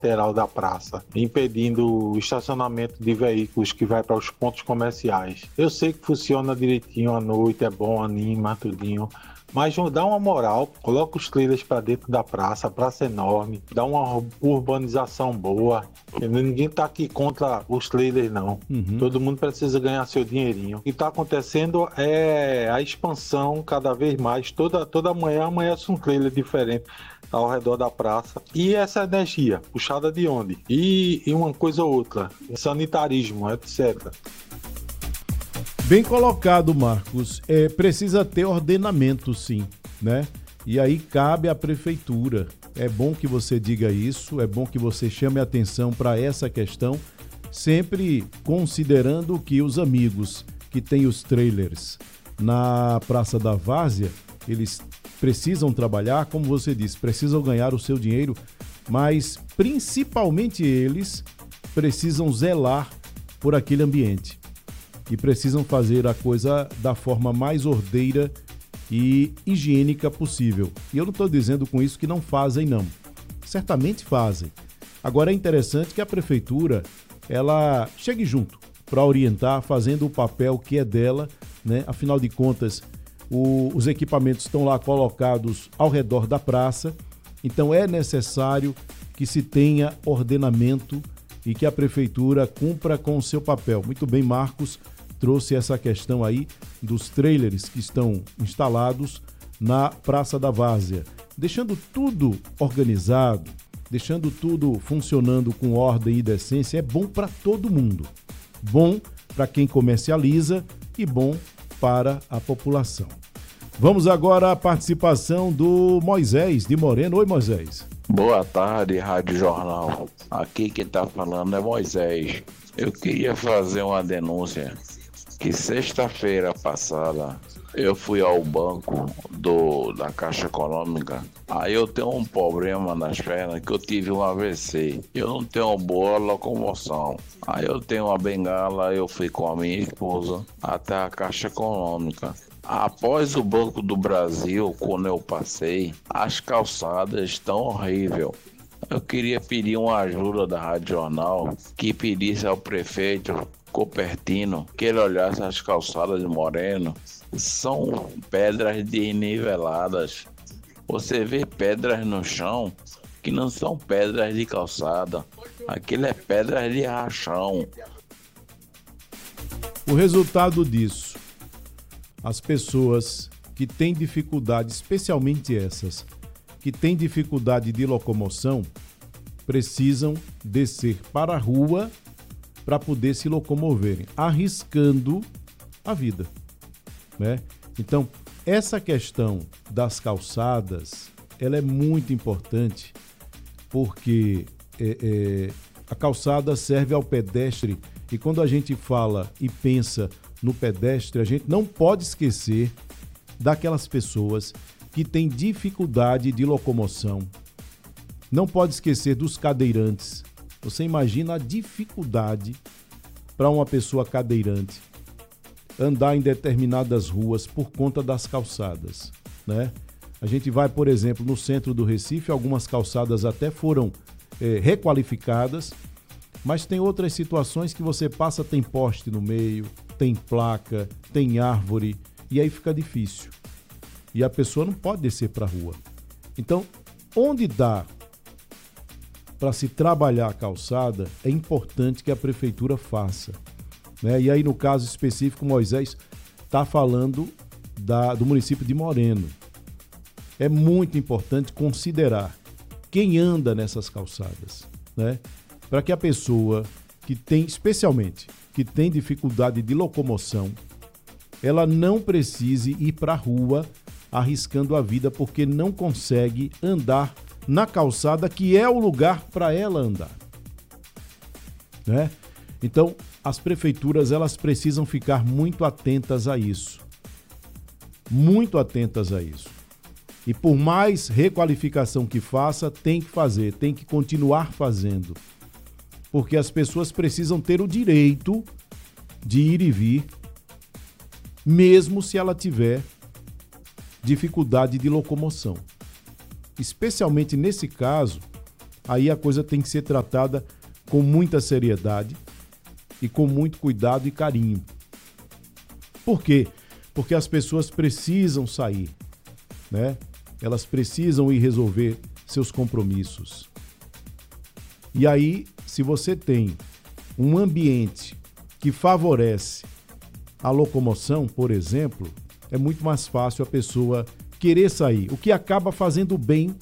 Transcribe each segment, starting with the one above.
lateral da praça, impedindo o estacionamento de veículos que vai para os pontos comerciais. Eu sei que funciona direitinho à noite, é bom, anima, tudinho. Mas dá uma moral, coloca os trailers para dentro da praça, a praça é enorme, dá uma urbanização boa. Ninguém tá aqui contra os trailers, não. Todo mundo precisa ganhar seu dinheirinho. O que está acontecendo é a expansão cada vez mais. Toda manhã amanhece um trailer diferente ao redor da praça. E essa energia, puxada de onde? E uma coisa ou outra, sanitarismo, etc. Bem colocado, Marcos. Precisa ter ordenamento, sim, né? E aí cabe à prefeitura. É bom que você diga isso, é bom que você chame atenção para essa questão, sempre considerando que os amigos que têm os trailers na Praça da Várzea, eles precisam trabalhar, como você disse, precisam ganhar o seu dinheiro, mas principalmente eles precisam zelar por aquele ambiente. E precisam fazer a coisa da forma mais ordeira e higiênica possível. E eu não estou dizendo com isso que não fazem, não. Certamente fazem. Agora é interessante que a prefeitura ela chegue junto para orientar, fazendo o papel que é dela, né? Afinal de contas, os equipamentos estão lá colocados ao redor da praça, então é necessário que se tenha ordenamento e que a prefeitura cumpra com o seu papel. Muito bem, Marcos trouxe essa questão aí dos trailers que estão instalados na Praça da Várzea, deixando tudo organizado, deixando tudo funcionando com ordem e decência, é bom para todo mundo. Bom para quem comercializa e bom para a população. Vamos agora à participação do Moisés de Moreno. Oi, Moisés. Boa tarde, Rádio Jornal. Aqui quem está falando é Moisés. Eu queria fazer uma denúncia que sexta-feira passada eu fui ao banco da Caixa Econômica. Aí eu tenho um problema nas pernas que eu tive um AVC. Eu não tenho boa locomoção. Aí eu tenho uma bengala, eu fui com a minha esposa até a Caixa Econômica. Após o Banco do Brasil, quando eu passei, as calçadas estão horríveis. Eu queria pedir uma ajuda da Rádio Jornal, que pedisse ao prefeito Copertino que ele olhasse as calçadas de Moreno. São pedras desniveladas. Você vê pedras no chão que não são pedras de calçada. Aquilo é pedras de rachão. O resultado disso, as pessoas que têm dificuldade, especialmente essas que têm dificuldade de locomoção, precisam descer para a rua para poder se locomoverem, arriscando a vida, né? Então, essa questão das calçadas, ela é muito importante, porque a calçada serve ao pedestre, e quando a gente fala e pensa no pedestre, a gente não pode esquecer daquelas pessoas que têm dificuldade de locomoção. Não pode esquecer dos cadeirantes. Você imagina a dificuldade para uma pessoa cadeirante andar em determinadas ruas por conta das calçadas, né? A gente vai, por exemplo, no centro do Recife, algumas calçadas até foram requalificadas, mas tem outras situações que você passa, tem poste no meio, tem placa, tem árvore, e aí fica difícil. E a pessoa não pode descer para a rua. Então, onde dá para se trabalhar a calçada, é importante que a prefeitura faça, né? E aí, no caso específico, Moisés está falando do município de Moreno. É muito importante considerar quem anda nessas calçadas, né? Para que a pessoa que tem, especialmente, que tem dificuldade de locomoção, ela não precise ir para a rua arriscando a vida porque não consegue andar na calçada, que é o lugar para ela andar, né? Então, as prefeituras, elas precisam ficar muito atentas a isso. Muito atentas a isso. E por mais requalificação que faça, tem que fazer, tem que continuar fazendo. Porque as pessoas precisam ter o direito de ir e vir, mesmo se ela tiver dificuldade de locomoção. Especialmente nesse caso, aí a coisa tem que ser tratada com muita seriedade e com muito cuidado e carinho. Por quê? Porque as pessoas precisam sair, né? Elas precisam ir resolver seus compromissos. E aí, se você tem um ambiente que favorece a locomoção, por exemplo, é muito mais fácil a pessoa querer sair, o que acaba fazendo bem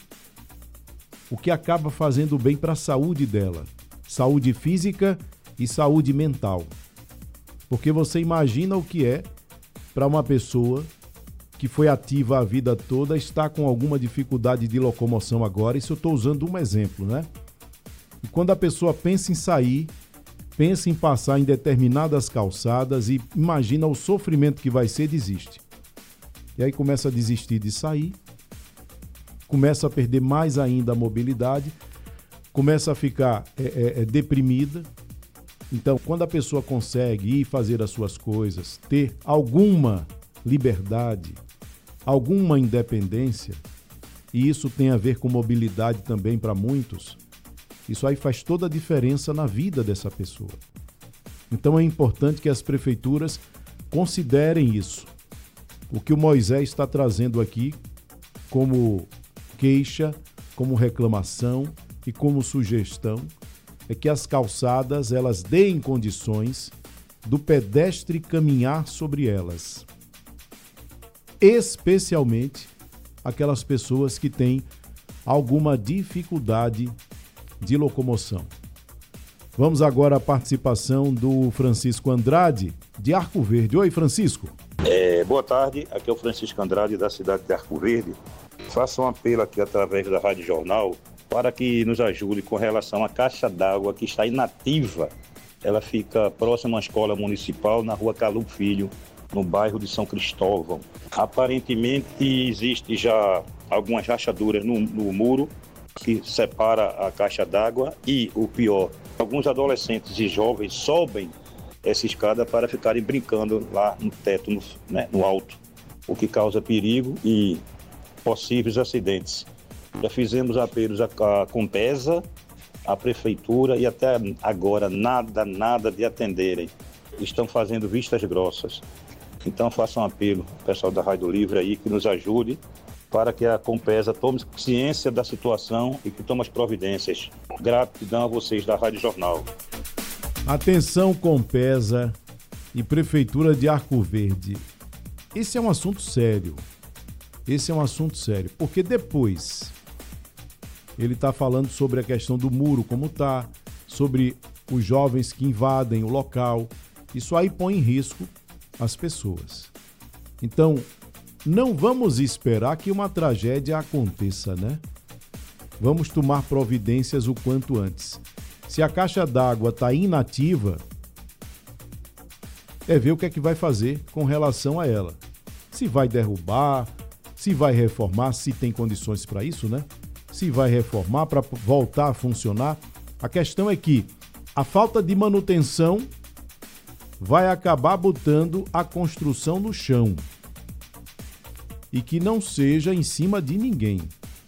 para a saúde dela, saúde física e saúde mental. Porque você imagina o que é para uma pessoa que foi ativa a vida toda estar com alguma dificuldade de locomoção agora. Isso eu estou usando um exemplo, né? E quando a pessoa pensa em sair, pensa em passar em determinadas calçadas e imagina o sofrimento que vai ser, desiste. E aí começa a desistir de sair, começa a perder mais ainda a mobilidade, começa a ficar deprimida. Então, quando a pessoa consegue ir fazer as suas coisas, ter alguma liberdade, alguma independência, e isso tem a ver com mobilidade também para muitos, isso aí faz toda a diferença na vida dessa pessoa. Então é importante que as prefeituras considerem isso. O que o Moisés está trazendo aqui como queixa, como reclamação e como sugestão é que as calçadas elas deem condições do pedestre caminhar sobre elas. Especialmente aquelas pessoas que têm alguma dificuldade de locomoção. Vamos agora à participação do Francisco Andrade, de Arco Verde. Oi, Francisco. Boa tarde, aqui é o Francisco Andrade, da cidade de Arco Verde. Faço um apelo aqui através da Rádio Jornal para que nos ajude com relação à caixa d'água que está inativa. Ela fica próxima à escola municipal, na rua Calum Filho, no bairro de São Cristóvão. Aparentemente existe já algumas rachaduras no muro que separa a caixa d'água e, o pior, alguns adolescentes e jovens sobem essa escada para ficarem brincando lá no teto, no alto, o que causa perigo e possíveis acidentes. Já fizemos apelos à Compesa, à Prefeitura e até agora nada de atenderem. Estão fazendo vistas grossas. Então faço um apelo ao pessoal da Rádio Livre aí que nos ajude para que a Compesa tome ciência da situação e que tome as providências. Gratidão a vocês da Rádio Jornal. Atenção, Compesa e Prefeitura de Arco Verde. Esse é um assunto sério. Porque depois ele está falando sobre a questão do muro, como está, sobre os jovens que invadem o local. Isso aí põe em risco as pessoas. Então, não vamos esperar que uma tragédia aconteça, né? Vamos tomar providências o quanto antes. Se a caixa d'água está inativa, é ver o que é que vai fazer com relação a ela. Se vai derrubar, se vai reformar, se tem condições para isso, né? Se vai reformar para voltar a funcionar. A questão é que a falta de manutenção vai acabar botando a construção no chão. E que não seja em cima de ninguém.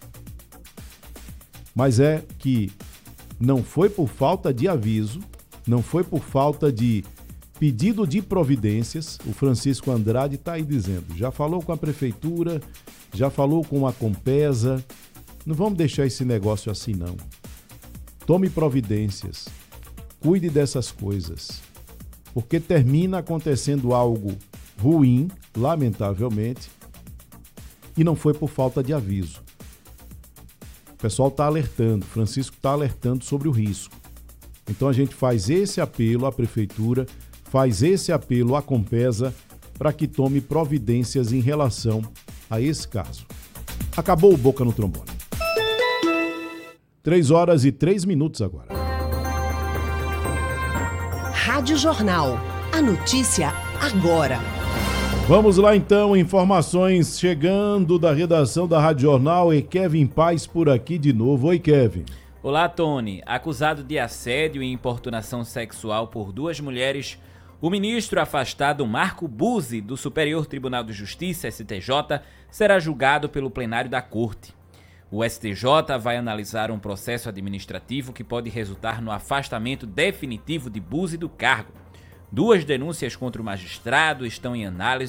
Mas é que não foi por falta de aviso, não foi por falta de pedido de providências. O Francisco Andrade está aí dizendo, já falou com a Prefeitura, já falou com a Compesa. Não vamos deixar esse negócio assim, não. Tome providências, cuide dessas coisas, porque termina acontecendo algo ruim, lamentavelmente, e não foi por falta de aviso. O pessoal está alertando, Francisco está alertando sobre o risco. Então a gente faz esse apelo à Prefeitura, faz esse apelo à Compesa para que tome providências em relação a esse caso. Acabou o Boca no Trombone. 3h03 agora. Rádio Jornal. A notícia agora. Vamos lá então, informações chegando da redação da Rádio Jornal e Kevin Paz por aqui de novo. Oi, Kevin. Olá, Tony. Acusado de assédio e importunação sexual por 2 mulheres, o ministro afastado Marco Buzzi, do Superior Tribunal de Justiça, STJ, será julgado pelo plenário da Corte. O STJ vai analisar um processo administrativo que pode resultar no afastamento definitivo de Buzzi do cargo. 2 denúncias contra o magistrado estão em análise